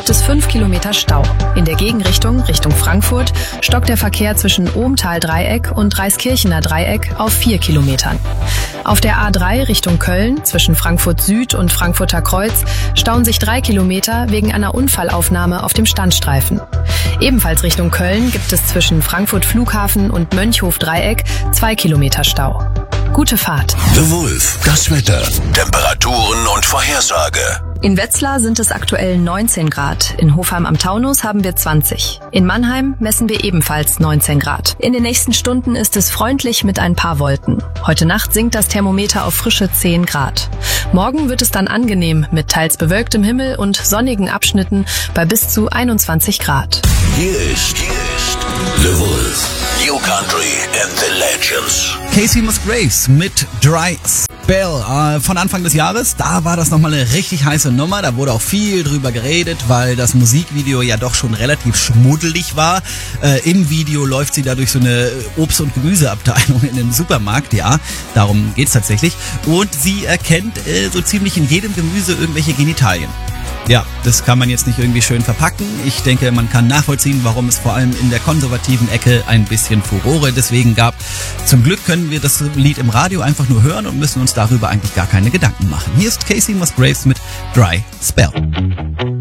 gibt es 5 Kilometer Stau. In der Gegenrichtung, Richtung Frankfurt, stockt der Verkehr zwischen Ohmtal-Dreieck und Reiskirchener Dreieck auf 4 Kilometern. Auf der A3 Richtung Köln, zwischen Frankfurt Süd und Frankfurter Kreuz, stauen sich 3 Kilometer wegen einer Unfallaufnahme auf dem Standstreifen. Ebenfalls Richtung Köln gibt es zwischen Frankfurt Flughafen und Mönchhof Dreieck 2 Kilometer Stau. Gute Fahrt. The Wolf, das Wetter, Temperaturen und Vorhersage. In Wetzlar sind es aktuell 19 Grad. In Hofheim am Taunus haben wir 20. In Mannheim messen wir ebenfalls 19 Grad. In den nächsten Stunden ist es freundlich mit ein paar Wolken. Heute Nacht sinkt das Thermometer auf frische 10 Grad. Morgen wird es dann angenehm mit teils bewölktem Himmel und sonnigen Abschnitten bei bis zu 21 Grad. Hier ist The Wolf, New Country and the Legends. Casey Musgraves mit Dry Spell von Anfang des Jahres. Da war das nochmal eine richtig heiße Nummer. Da wurde auch viel drüber geredet, weil das Musikvideo ja doch schon relativ schmuddelig war. Im Video läuft sie da durch so eine Obst- und Gemüseabteilung in einem Supermarkt. Ja, darum geht's tatsächlich. Und sie erkennt so ziemlich in jedem Gemüse irgendwelche Genitalien. Ja, das kann man jetzt nicht irgendwie schön verpacken. Ich denke, man kann nachvollziehen, warum es vor allem in der konservativen Ecke ein bisschen Furore deswegen gab. Zum Glück können wir das Lied im Radio einfach nur hören und müssen uns darüber eigentlich gar keine Gedanken machen. Hier ist Casey Musgraves mit Dry Spell.